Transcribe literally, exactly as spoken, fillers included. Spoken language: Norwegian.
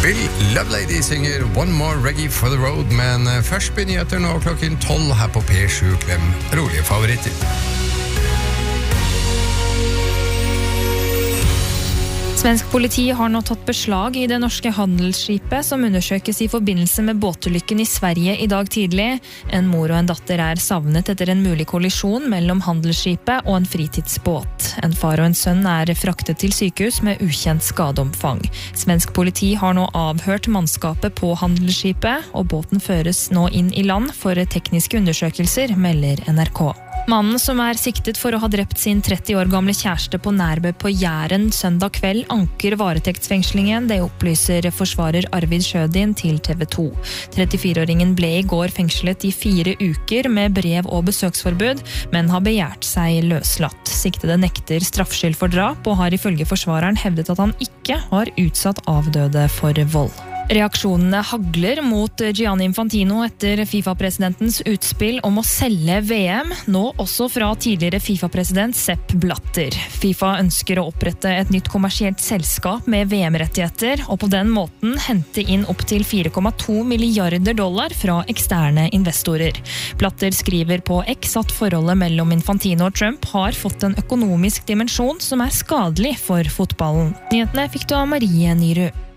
Avril Lovelady synger One More Reggae for the Road, men først blir nyheter nå klokken tolv her på P sju. Klem rolige favoritter. Svensk politi har nå tatt beslag i det norske handelsskipet som undersøkes i forbindelse med båtulykken i Sverige i dag tidlig. En mor og en datter er savnet etter en mulig kollisjon mellom handelsskipet og en fritidsbåt. En far og en sønn er fraktet til sykehus med ukjent skadeomfang. Svensk politi har nå avhørt mannskapet på handelsskipet, og båten føres nå inn i land for tekniske undersøkelser, melder N R K. Mannen som er siktet for å ha drept sin tretti år gamle kjæreste på Nærbø på Jæren søndag kveld anker varetektsfengslingen, det opplyser forsvarer Arvid Sjødin til T V to. trettifire-åringen ble i går fengslet i fire uker med brev og besøksforbud, men har begjært seg løslatt. Siktede nekter straffskyld for drap og har ifølge forsvareren hevdet at han ikke har utsatt avdøde for vold. Reaksjonene hagler mot Gianni Infantino etter FIFA-presidentens utspill om å selge V M, nå også fra tidligere FIFA-president Sepp Blatter. FIFA ønsker å opprette et nytt kommersielt selskap med V M-rettigheter, og på den måten hente inn opp til fire komma to milliarder dollar fra eksterne investorer. Blatter skriver på X at forholdet mellom Infantino og Trump har fått en økonomisk dimensjon som er skadelig for fotballen. Nyhetene fikk du av Marie Nyrud.